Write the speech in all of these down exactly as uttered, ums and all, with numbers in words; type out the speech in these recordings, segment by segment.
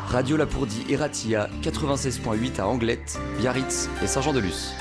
Radio Lapourdie et Ratia, quatre-vingt-seize virgule huit à Anglette, Biarritz et Saint-Jean-de-Luz.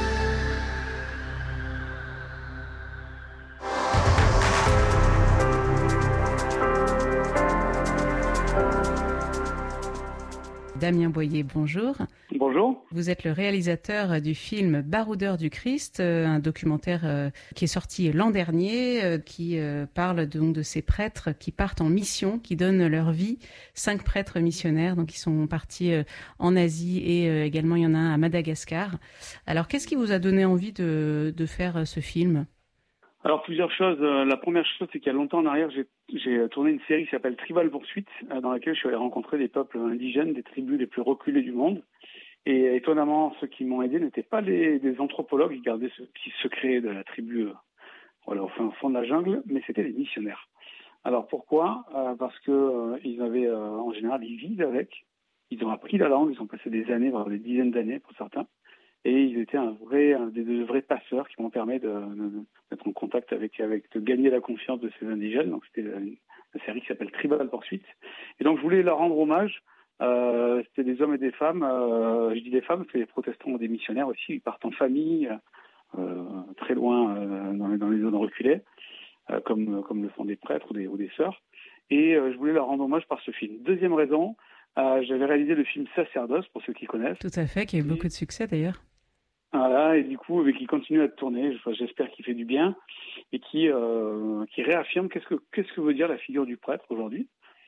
Damien Boyer, bonjour. Bonjour. Vous êtes le réalisateur du film Baroudeur du Christ, un documentaire qui est sorti l'an dernier, qui parle donc de ces prêtres qui partent en mission, qui donnent leur vie. Cinq prêtres missionnaires, donc ils sont partis en Asie et également il y en a un à Madagascar. Alors qu'est-ce qui vous a donné envie de, de faire ce film ? Alors plusieurs choses. La première chose, c'est qu'il y a longtemps en arrière, j'ai, j'ai tourné une série qui s'appelle Tribal Pursuit, dans laquelle je suis allé rencontrer des peuples indigènes, des tribus les plus reculées du monde. Et étonnamment, ceux qui m'ont aidé n'étails pas les, des anthropologues qui gardaient ce petit secret de la tribu, euh, voilà, au fin fond de la jungle, mais c'était des missionnaires. Alors pourquoi ? euh, Parce que euh, ils avaient, euh, en général, ils vivent avec, ils ont appris la langue, ils ont passé des années, voire des dizaines d'années pour certains. Et ils étaient un vrai, un des de vrais passeurs qui m'ont permis de, de, d'être en contact avec, avec, de gagner la confiance de ces indigènes. Donc c'était une, une série qui s'appelle Tribal Pursuit. Et donc je voulais leur rendre hommage. Euh, c'était des hommes et des femmes. Euh, je dis des femmes parce que les protestants ont des missionnaires aussi. Ils partent en famille, euh, très loin euh, dans, les, dans les zones reculées, euh, comme, comme le font des prêtres ou des, ou des sœurs. Et euh, je voulais leur rendre hommage par ce film. Deuxième raison, euh, j'avais réalisé le film Sacerdoce, pour ceux qui connaissent. Tout à fait, qui a eu beaucoup de succès d'ailleurs. Voilà, et du coup, qui continue à tourner, enfin, j'espère qu'il fait du bien, et qui, euh, qui réaffirme qu'est-ce que, qu'est-ce que veut dire la figure du prêtre aujourd'hui,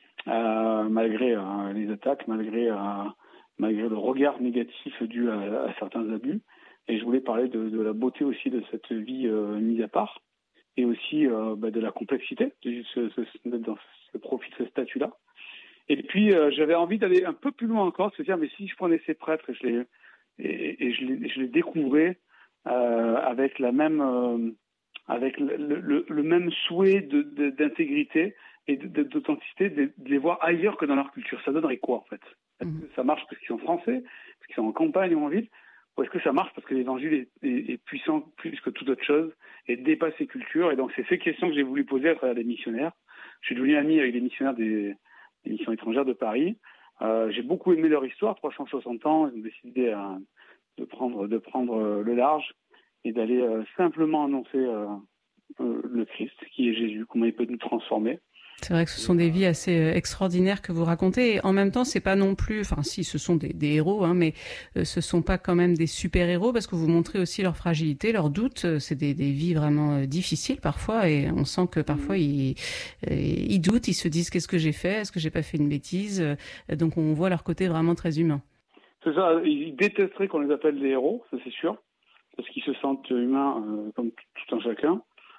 euh, malgré euh, les attaques, malgré, euh, malgré le regard négatif dû à, à certains abus. Et je voulais parler de, de la beauté aussi de cette vie euh, mise à part, et aussi euh, bah, de la complexité de ce, ce, dans ce profil de ce statut-là. Et puis, euh, j'avais envie d'aller un peu plus loin encore, de se dire, mais si je prenais ces prêtres et je les... Et, et je les, je les découvrais euh, avec la même, euh, avec le, le, le même souhait de, de, d'intégrité et de, de, d'authenticité, de, de les voir ailleurs que dans leur culture. Ça donnerait quoi en fait ? Est-ce que ça marche parce qu'ils sont français, parce qu'ils sont en campagne ou en ville, ou est-ce que ça marche parce que l'évangile est, est, est puissant plus que toute autre chose et dépasse les cultures ? Et donc c'est ces questions que j'ai voulu poser à travers des missionnaires. Je suis devenu ami avec les missionnaires des, des missions étrangères de Paris. Euh, j'ai beaucoup aimé leur histoire, trois cent soixante ans, ils ont décidé euh, de prendre de prendre le large et d'aller euh, simplement annoncer euh, euh, le Christ, qui est Jésus, comment il peut nous transformer. C'est vrai que ce sont des vies assez extraordinaires que vous racontez. Et en même temps, c'est pas non plus, enfin si, ce sont des, des héros, hein, mais euh, ce sont pas quand même des super-héros parce que vous montrez aussi leur fragilité, leurs doutes. C'est des, des vies vraiment euh, difficiles parfois et on sent que parfois ils, euh, ils doutent, ils se disent qu'est-ce que j'ai fait, est-ce que j'ai pas fait une bêtise. Euh, donc on voit leur côté vraiment très humain. C'est ça, ils détesteraient qu'on les appelle des héros, ça c'est sûr, parce qu'ils se sentent humains euh, comme tout un chacun.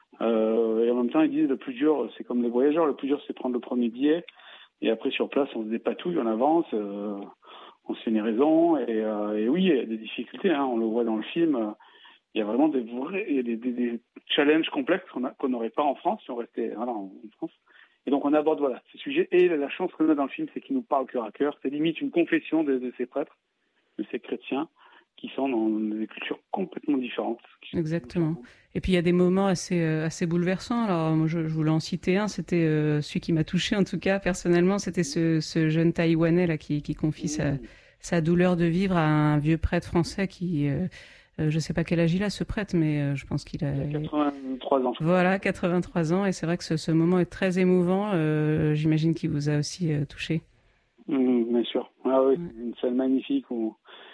Euh, et en même temps, ils disent le plus dur, c'est comme les voyageurs, le plus dur, c'est prendre le premier billet. Et après, sur place, on se dépatouille, on avance, euh, on se fait une raison. Et, euh, et oui, il y a des difficultés, hein, on le voit dans le film. Il y a vraiment des vrais, il y a des, des, des challenges complexes qu'on a, qu'on n'aurait pas en France si on restait voilà, en, en France. Et donc, on aborde voilà ces sujets. Et la chance qu'on a dans le film, c'est qu'il nous parle cœur à cœur. C'est limite une confession de, de ces prêtres, de ces chrétiens, qui sont dans des cultures complètement différentes. Exactement. Et puis il y a des moments assez assez bouleversants. Alors moi je, je voulais en citer un, c'était euh, celui qui m'a touché en tout cas personnellement, c'était ce, ce jeune Taïwanais là qui, qui confie mmh. sa, sa douleur de vivre à un vieux prêtre français qui, euh, euh, je sais pas quel âge il a ce prêtre, mais euh, je pense qu'il a il a quatre-vingt-trois ans. Voilà, quatre-vingt-trois ans, et c'est vrai que ce, ce moment est très émouvant. Euh, j'imagine qu'il vous a aussi euh, touché. Mmh, bien sûr. Ah oui, ouais. Une scène magnifique où.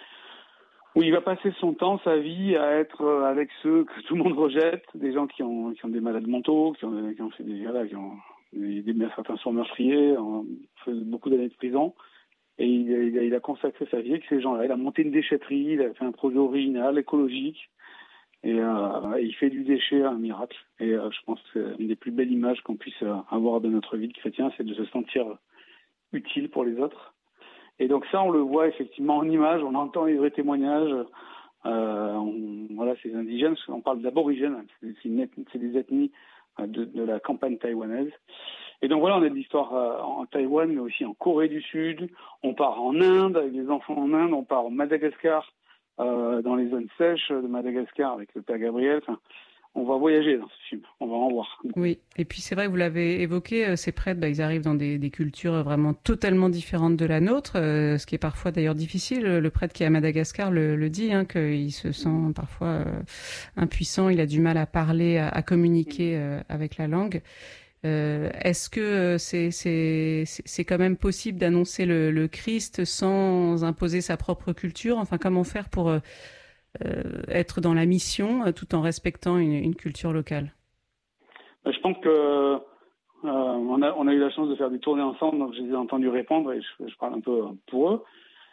où il va passer son temps, sa vie, à être avec ceux que tout le monde rejette, des gens qui ont, qui ont des malades mentaux, qui ont, qui ont fait des, voilà, qui ont, des, des, certains sont meurtriers, ont fait beaucoup d'années de prison. Et il, il, a, il a consacré sa vie avec ces gens-là. Il a monté une déchetterie, il a fait un projet original, écologique. Et, euh, et il fait du déchet un miracle. Et euh, je pense que c'est une des plus belles images qu'on puisse avoir de notre vie de chrétien, c'est de se sentir utile pour les autres. Et donc ça, on le voit effectivement en images, on entend les vrais témoignages. Euh, on, voilà, ces indigènes, on parle d'aborigènes, c'est, c'est, une, c'est des ethnies de, de la campagne taïwanaise. Et donc voilà, on a de l'histoire euh, en Taïwan, mais aussi en Corée du Sud. On part en Inde avec les enfants en Inde, on part en Madagascar, euh, dans les zones sèches de Madagascar avec le père Gabriel. Enfin, on va voyager dans ce film, on va en voir. Oui, et puis c'est vrai, vous l'avez évoqué, euh, ces prêtres, bah, ils arrivent dans des, des cultures vraiment totalement différentes de la nôtre, euh, ce qui est parfois d'ailleurs difficile. Le prêtre qui est à Madagascar le, le dit, hein, qu'il se sent parfois euh, impuissant, il a du mal à parler, à, à communiquer euh, avec la langue. Euh, est-ce que c'est, c'est, c'est quand même possible d'annoncer le, le Christ sans imposer sa propre culture? Enfin, comment faire pour euh, être dans la mission euh, tout en respectant une, une culture locale? Je pense que euh, on, a, on a eu la chance de faire des tournées ensemble, donc je les ai entendus répondre et je, je parle un peu pour eux.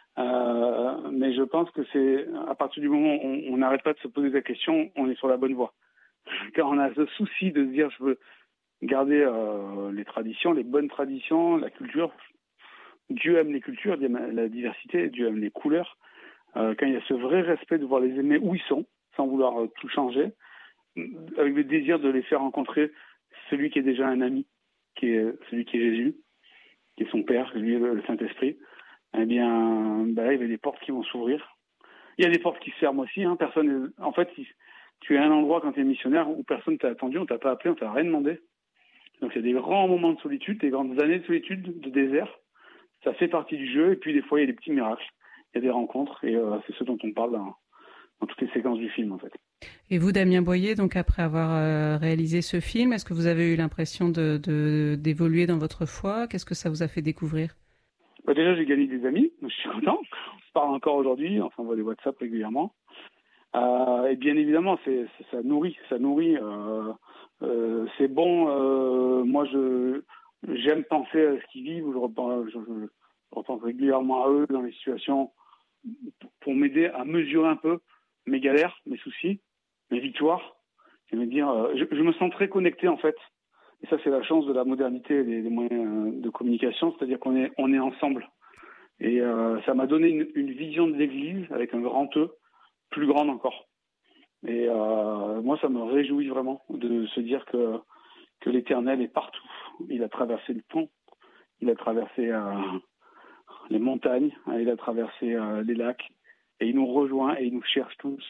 Euh, mais je pense que c'est à partir du moment où on n'arrête pas de se poser la question, on est sur la bonne voie. Car on a ce souci de se dire je veux garder euh, les traditions, les bonnes traditions, la culture. Dieu aime les cultures, Dieu aime la diversité, Dieu aime les couleurs. Euh, quand il y a ce vrai respect de voir les aimer où ils sont, sans vouloir euh, tout changer, avec le désir de les faire rencontrer celui qui est déjà un ami, qui est celui qui est Jésus, qui est son Père, lui le Saint-Esprit, eh bien, ben là, il y a des portes qui vont s'ouvrir. Il y a des portes qui se ferment aussi. Hein. Personne, en fait, tu es à un endroit quand tu es missionnaire où personne t'a attendu, on t'a pas appelé, on t'a rien demandé. Donc, il y a des grands moments de solitude, des grandes années de solitude, de désert. Ça fait partie du jeu. Et puis, des fois, il y a des petits miracles. Il y a des rencontres. Et euh, c'est ce dont on parle dans, dans toutes les séquences du film, en fait. Et vous, Damien Boyer, donc après avoir euh, réalisé ce film, est-ce que vous avez eu l'impression de, de, d'évoluer dans votre foi? Qu'est-ce que ça vous a fait découvrir? Bah déjà, j'ai gagné des amis. Donc je suis content. On se parle encore aujourd'hui. On s'envoie des WhatsApp régulièrement. Euh, et bien évidemment, c'est, c'est, ça nourrit. Ça nourrit. Euh, euh, c'est bon. Euh, moi, je j'aime penser à ce qu'ils vivent. Je repense, je, je, je repense régulièrement à eux dans les situations pour m'aider à mesurer un peu mes galères, mes soucis, mes victoires. Je veux dire, euh, je, je me sens très connecté en fait. Et ça, c'est la chance de la modernité et des, des moyens de communication, c'est-à-dire qu'on est on est ensemble. Et euh, ça m'a donné une, une vision de l'Église avec un grand E, plus grande encore. Et euh, moi, ça me réjouit vraiment de se dire que que l'Éternel est partout. Il a traversé le pont, il a traversé euh, les montagnes, il a traversé euh, les lacs, et il nous rejoint et il nous cherche tous.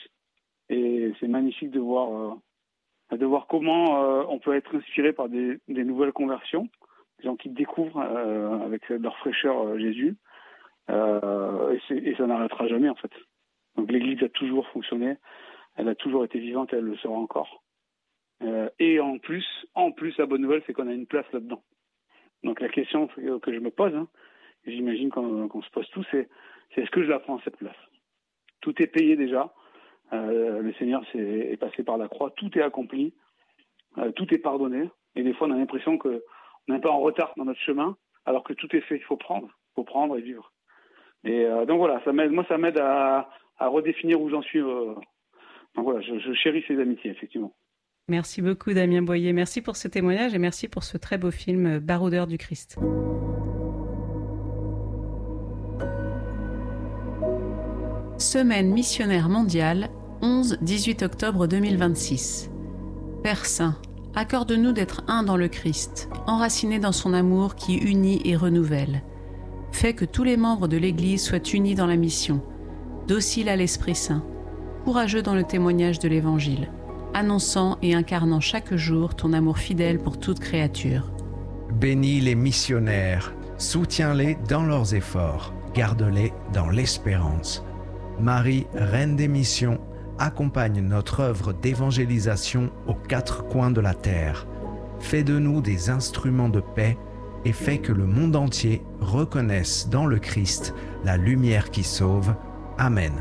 Et c'est magnifique de voir euh, de voir comment euh, on peut être inspiré par des, des nouvelles conversions, des gens qui découvrent euh, avec leur fraîcheur euh, Jésus, euh, et, c'est, et ça n'arrêtera jamais en fait. Donc l'Église a toujours fonctionné, elle a toujours été vivante et elle le sera encore. Euh, et en plus, en plus, la bonne nouvelle, c'est qu'on a une place là-dedans. Donc la question que je me pose, hein, et j'imagine qu'on, qu'on se pose tous, c'est, c'est est-ce que je la prends cette place? Tout est payé déjà. Euh, le Seigneur c'est, est passé par la croix, tout est accompli, euh, tout est pardonné. Et des fois, on a l'impression qu'on est un peu en retard dans notre chemin, alors que tout est fait. Il faut prendre, il faut prendre et vivre. Et euh, donc voilà, ça m'aide, moi, ça m'aide à, à redéfinir où j'en suis. Euh, donc voilà, je, je chéris ces amitiés, effectivement. Merci beaucoup, Damien Boyer. Merci pour ce témoignage et merci pour ce très beau film, Baroudeur du Christ. Semaine missionnaire mondiale, onze à dix-huit octobre deux mille vingt-six. Père Saint, accorde-nous d'être un dans le Christ, enraciné dans son amour qui unit et renouvelle. Fais que tous les membres de l'Église soient unis dans la mission, dociles à l'Esprit Saint, courageux dans le témoignage de l'Évangile, annonçant et incarnant chaque jour ton amour fidèle pour toute créature. Bénis les missionnaires, soutiens-les dans leurs efforts, garde-les dans l'espérance. Marie, Reine des Missions, accompagne notre œuvre d'évangélisation aux quatre coins de la terre. Fais de nous des instruments de paix et fais que le monde entier reconnaisse dans le Christ la lumière qui sauve. Amen.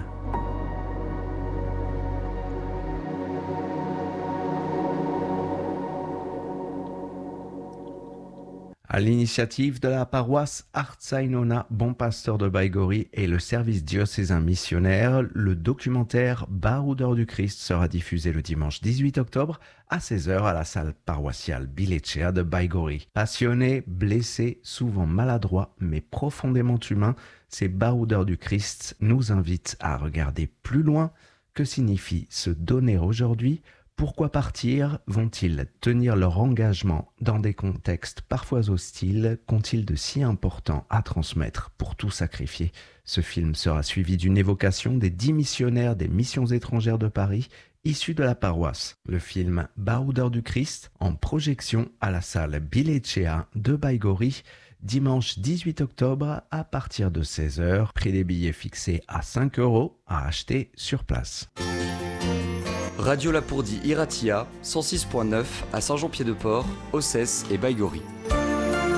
À l'initiative de la paroisse Artzainona Bon Pasteur de Baïgori et le service diocésain missionnaire, le documentaire Baroudeur du Christ sera diffusé le dimanche dix-huit octobre à seize heures à la salle paroissiale Bilecea de Baïgori. Passionné, blessé, souvent maladroit, mais profondément humain, ces Baroudeurs du Christ nous invitent à regarder plus loin. Que signifie se donner aujourd'hui Pourquoi partir ? Vont-ils tenir leur engagement dans des contextes parfois hostiles ? Qu'ont-ils de si important à transmettre pour tout sacrifier ? Ce film sera suivi d'une évocation des dix missionnaires des missions étrangères de Paris issus de la paroisse. Le film Baroudeurs du Christ en projection à la salle Bilecea de Baïgori dimanche dix-huit octobre à partir de seize heures. Prix des billets fixé à cinq euros à acheter sur place. Radio Lapourdie Iratia, cent six point neuf à Saint-Jean-Pied-de-Port, Ossès et Baïgori.